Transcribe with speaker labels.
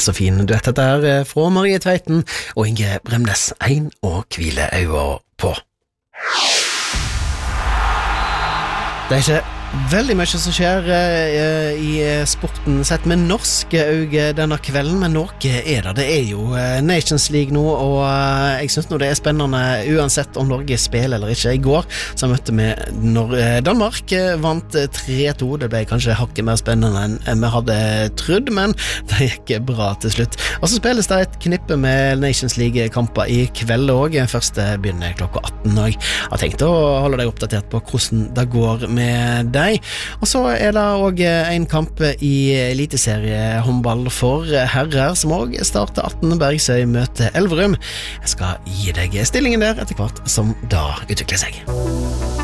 Speaker 1: så fin duett dette her fra Marie Tveiten og Inge Bremnes, Ein og hvile øynene på. Det ikke veldig mye som skjer i sporten sett med norske øyne denne kvelden, men noe det. Det jo Nations League nå, og jeg synes nå det spennende uansett om Norge spiller eller ikke. I går så møtte vi når Danmark vant 3-2. Det ble kanskje hakket mer spennende enn vi hadde trodd, men det gikk bra til slutt. Og så spilles det et knippe med Nations League-kamper i kveld også. Første begynner klokka 18, og jeg har tenkt å holde deg oppdatert på hvordan det går med deg. Og så det også en kamp i eliteserie håndball for herrer som også starter 18. Bergsøy møter Elverum. Jeg skal gi deg stillingen der etter hvert som da utvikler seg.